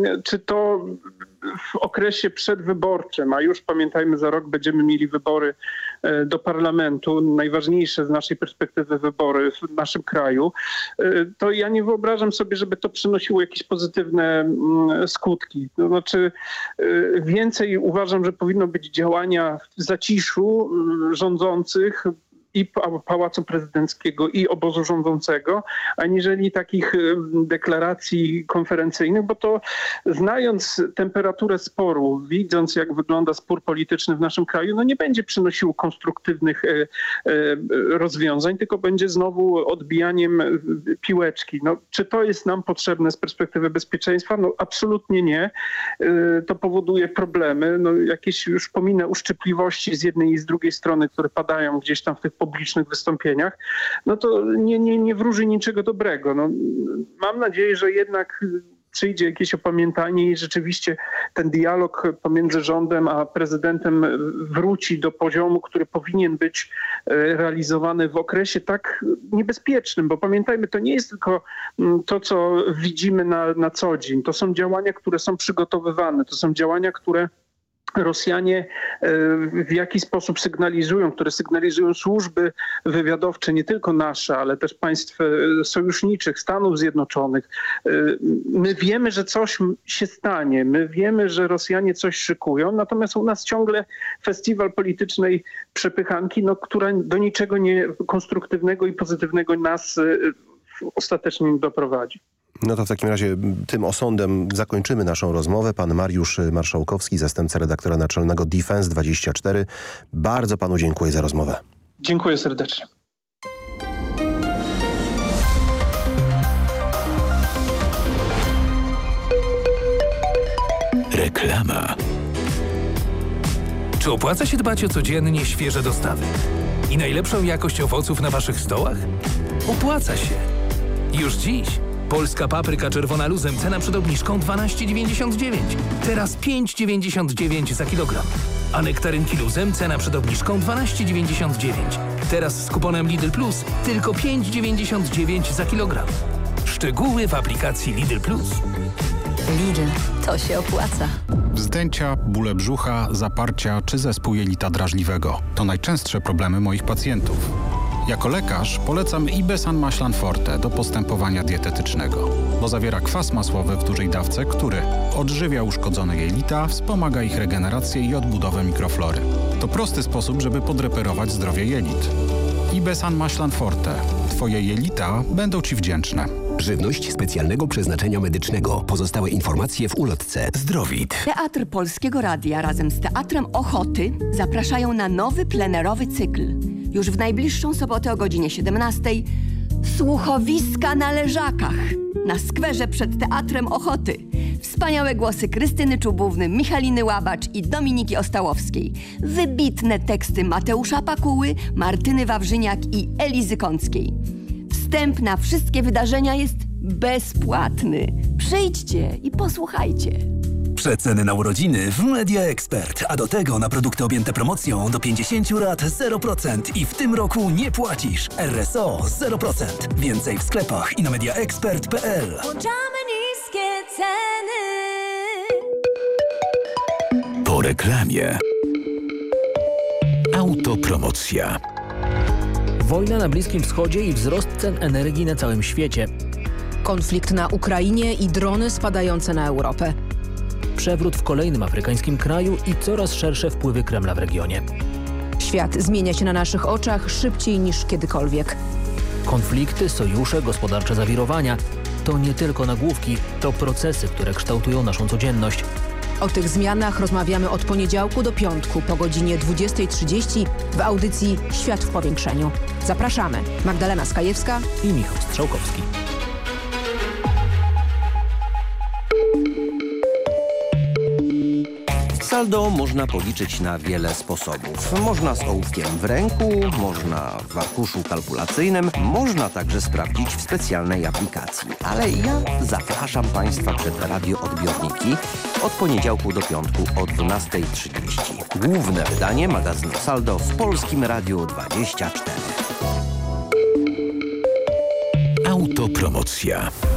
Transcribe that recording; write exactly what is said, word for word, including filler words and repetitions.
czy to w okresie przedwyborczym, a już pamiętajmy, za rok będziemy mieli wybory do parlamentu, najważniejsze z naszej perspektywy wybory w naszym kraju, to ja nie wyobrażam sobie, żeby to przynosiło jakieś pozytywne skutki. To znaczy więcej uważam, że powinno być działania w zaciszu rządzących, i Pałacu Prezydenckiego, i obozu rządzącego, aniżeli takich deklaracji konferencyjnych, bo to znając temperaturę sporu, widząc jak wygląda spór polityczny w naszym kraju, no nie będzie przynosił konstruktywnych rozwiązań, tylko będzie znowu odbijaniem piłeczki. No, czy to jest nam potrzebne z perspektywy bezpieczeństwa? No absolutnie nie. To powoduje problemy. No, jakieś już pominę uszczypliwości z jednej i z drugiej strony, które padają gdzieś tam w tych publicznych wystąpieniach, no to nie, nie, nie wróży niczego dobrego. No, mam nadzieję, że jednak przyjdzie jakieś opamiętanie i rzeczywiście ten dialog pomiędzy rządem a prezydentem wróci do poziomu, który powinien być realizowany w okresie tak niebezpiecznym, bo pamiętajmy, to nie jest tylko to, co widzimy na, na co dzień. To są działania, które są przygotowywane, to są działania, które Rosjanie w jaki sposób sygnalizują, które sygnalizują służby wywiadowcze, nie tylko nasze, ale też państw sojuszniczych, Stanów Zjednoczonych. My wiemy, że coś się stanie, my wiemy, że Rosjanie coś szykują, natomiast u nas ciągle festiwal politycznej przepychanki, no, która do niczego nie konstruktywnego i pozytywnego nas ostatecznie nie doprowadzi. No to w takim razie tym osądem zakończymy naszą rozmowę. Pan Mariusz Marszałkowski, zastępca redaktora naczelnego Defense dwadzieścia cztery. Bardzo panu dziękuję za rozmowę. Dziękuję serdecznie. Reklama. Czy opłaca się dbać o codziennie świeże dostawy i najlepszą jakość owoców na waszych stołach? Opłaca się. Już dziś polska papryka czerwona luzem, cena przed obniżką dwanaście dziewięćdziesiąt dziewięć. Teraz pięć dziewięćdziesiąt dziewięć za kilogram. A nektarynki luzem, cena przed obniżką dwanaście dziewięćdziesiąt dziewięć. Teraz z kuponem Lidl Plus tylko pięć dziewięćdziesiąt dziewięć za kilogram. Szczegóły w aplikacji Lidl Plus. Lidl, to się opłaca. Wzdęcia, bóle brzucha, zaparcia czy zespół jelita drażliwego to najczęstsze problemy moich pacjentów. Jako lekarz polecam Ibesan Maślan Forte do postępowania dietetycznego, bo zawiera kwas masłowy w dużej dawce, który odżywia uszkodzone jelita, wspomaga ich regenerację i odbudowę mikroflory. To prosty sposób, żeby podreperować zdrowie jelit. Ibesan Maślan Forte. Twoje jelita będą Ci wdzięczne. Żywność specjalnego przeznaczenia medycznego. Pozostałe informacje w ulotce. Zdrowit. Teatr Polskiego Radia razem z Teatrem Ochoty zapraszają na nowy plenerowy cykl. Już w najbliższą sobotę o godzinie siedemnastej Słuchowiska na Leżakach na skwerze przed Teatrem Ochoty. Wspaniałe głosy Krystyny Czubówny, Michaliny Łabacz i Dominiki Ostałowskiej. Wybitne teksty Mateusza Pakuły, Martyny Wawrzyniak i Elizy Kąckiej. Wstęp na wszystkie wydarzenia jest bezpłatny. Przyjdźcie i posłuchajcie. Przeceny na urodziny w Media Expert, a do tego na produkty objęte promocją do pięćdziesięciu lat zero procent i w tym roku nie płacisz. R S O zero procent. Więcej w sklepach i na mediaexpert kropka p l. Włączamy niskie ceny. Po reklamie. Autopromocja. Wojna na Bliskim Wschodzie i wzrost cen energii na całym świecie. Konflikt na Ukrainie i drony spadające na Europę. Przewrót w kolejnym afrykańskim kraju i coraz szersze wpływy Kremla w regionie. Świat zmienia się na naszych oczach szybciej niż kiedykolwiek. Konflikty, sojusze, gospodarcze zawirowania to nie tylko nagłówki, to procesy, które kształtują naszą codzienność. O tych zmianach rozmawiamy od poniedziałku do piątku po godzinie dwudziestej trzydzieści w audycji Świat w powiększeniu. Zapraszamy. Magdalena Skajewska i Michał Strzałkowski. Saldo można policzyć na wiele sposobów. Można z ołówkiem w ręku, można w arkuszu kalkulacyjnym, można także sprawdzić w specjalnej aplikacji. Ale ja zapraszam Państwa przed radioodbiorniki od poniedziałku do piątku o dwunastej trzydzieści. Główne wydanie magazynu Saldo w Polskim Radiu dwadzieścia cztery. Autopromocja.